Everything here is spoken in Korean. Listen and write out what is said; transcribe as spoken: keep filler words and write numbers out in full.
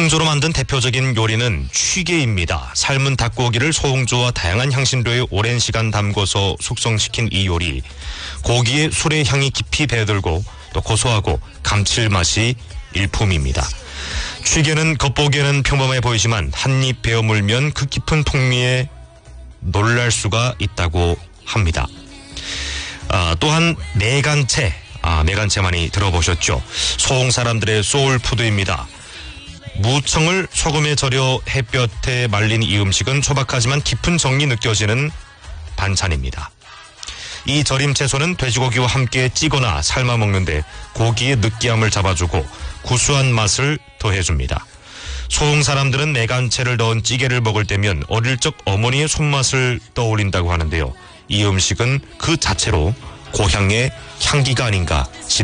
소홍조로 만든 대표적인 요리는 취게입니다. 삶은 닭고기를 소홍조와 다양한 향신료에 오랜 시간 담궈서 숙성시킨 이 요리. 고기의 술의 향이 깊이 배들고 또 고소하고 감칠맛이 일품입니다. 취게는 겉보기에는 평범해 보이지만 한입 베어 물면 그 깊은 풍미에 놀랄 수가 있다고 합니다. 아, 또한 매간채, 아, 매간채 많이 들어보셨죠? 소홍 사람들의 소울푸드입니다. 무청을 소금에 절여 햇볕에 말린 이 음식은 소박하지만 깊은 정이 느껴지는 반찬입니다. 이 절임 채소는 돼지고기와 함께 찌거나 삶아 먹는데 고기의 느끼함을 잡아주고 구수한 맛을 더해줍니다. 소홍 사람들은 매간채를 넣은 찌개를 먹을 때면 어릴 적 어머니의 손맛을 떠올린다고 하는데요. 이 음식은 그 자체로 고향의 향기가 아닌가 싶습니다.